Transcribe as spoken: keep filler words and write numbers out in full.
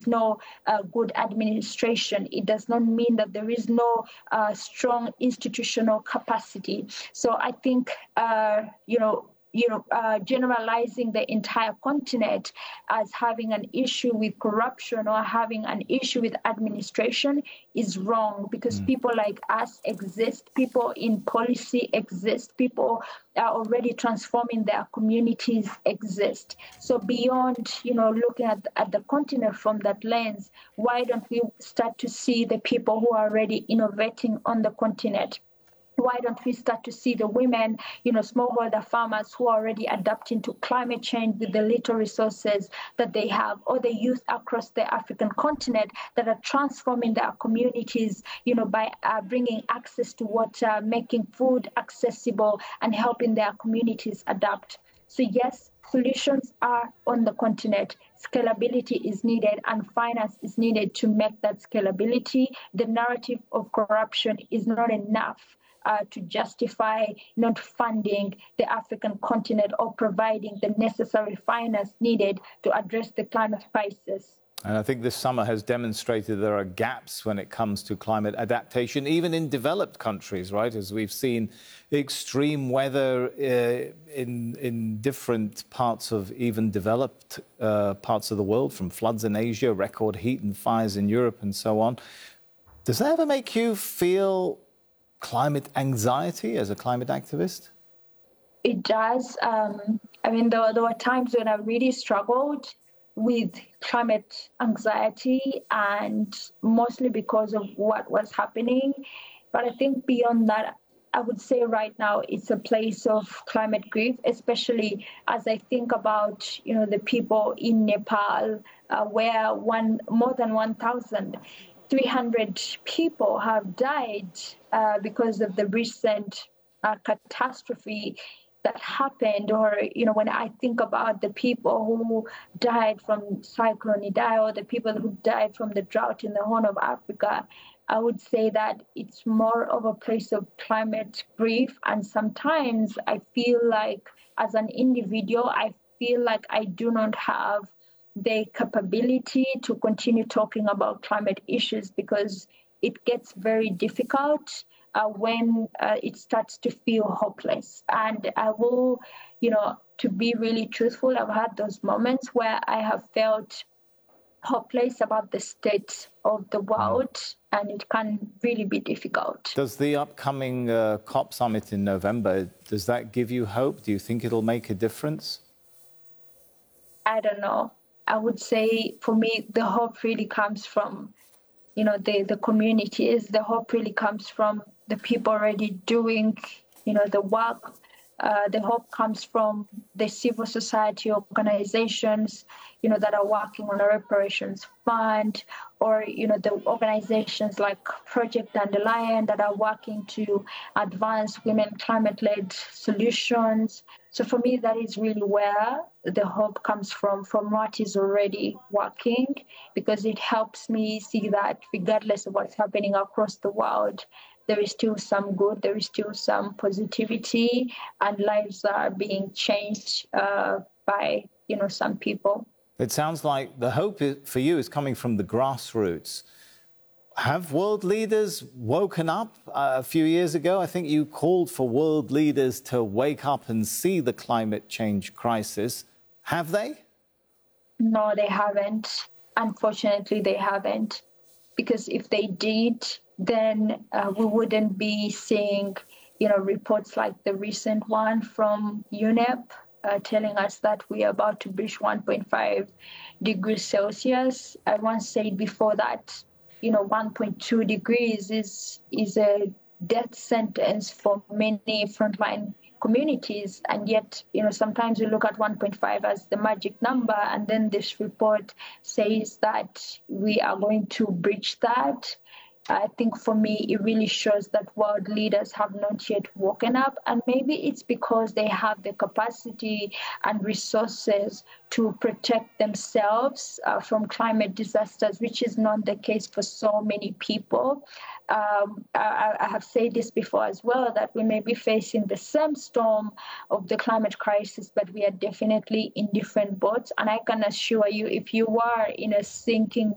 no uh, good administration. It does not mean that there is no uh, strong institutional capacity. So I think, uh, you know, you know, uh, generalizing the entire continent as having an issue with corruption or having an issue with administration is wrong, because mm. people like us exist, people in policy exist, people are already transforming their communities exist. So beyond, you know, looking at, at the continent from that lens, why don't we start to see the people who are already innovating on the continent? Why don't we start to see the women, you know, smallholder farmers who are already adapting to climate change with the little resources that they have, or the youth across the African continent that are transforming their communities, you know, by uh, bringing access to water, making food accessible, and helping their communities adapt. So yes, solutions are on the continent. Scalability is needed, and finance is needed to make that scalability. The narrative of corruption is not enough Uh, to justify not funding the African continent or providing the necessary finance needed to address the climate crisis. And I think this summer has demonstrated there are gaps when it comes to climate adaptation, even in developed countries, right? As we've seen extreme weather uh, in, in different parts of even developed uh, parts of the world, from floods in Asia, record heat and fires in Europe and so on. Does that ever make you feel climate anxiety as a climate activist? It does. Um, I mean, there, there were times when I really struggled with climate anxiety, and mostly because of what was happening. But I think beyond that, I would say right now it's a place of climate grief, especially as I think about, you know, the people in Nepal, uh, where one more than one thousand three hundred people have died uh, because of the recent uh, catastrophe that happened. Or, you know, when I think about the people who died from Cyclone Idai, or the people who died from the drought in the Horn of Africa, I would say that it's more of a place of climate grief. And sometimes I feel like, as an individual, I feel like I do not have the capability to continue talking about climate issues, because it gets very difficult uh, when uh, it starts to feel hopeless. And I will, you know, to be really truthful, I've had those moments where I have felt hopeless about the state of the world, and it can really be difficult. Does the upcoming uh, COP summit in November, does that give you hope? Do you think it'll make a difference? I don't know. I would say, for me, the hope really comes from, you know, the, the communities. The hope really comes from the people already doing, you know, the work. Uh, the hope comes from the civil society organizations, you know, that are working on a reparations fund, or, you know, the organizations like Project Dandelion that are working to advance women climate-led solutions. So for me, that is really where the hope comes from, from what is already working, because it helps me see that regardless of what's happening across the world, there is still some good, there is still some positivity, and lives are being changed uh, by, you know, some people. It sounds like the hope for you is coming from the grassroots. Have world leaders woken up? Uh, a few years ago, I think you called for world leaders to wake up and see the climate change crisis. Have they? No, they haven't. Unfortunately, they haven't. Because if they did, then uh, we wouldn't be seeing, you know, reports like the recent one from U N E P uh, telling us that we are about to breach one point five degrees Celsius. I once said before that, you know, one point two degrees is is a death sentence for many frontline communities. And yet, you know, sometimes we look at one point five as the magic number, and then this report says that we are going to breach that. I think for me, it really shows that world leaders have not yet woken up. And maybe it's because they have the capacity and resources to protect themselves uh, from climate disasters, which is not the case for so many people. Um, I, I have said this before as well, that we may be facing the same storm of the climate crisis, but we are definitely in different boats. And I can assure you, if you are in a sinking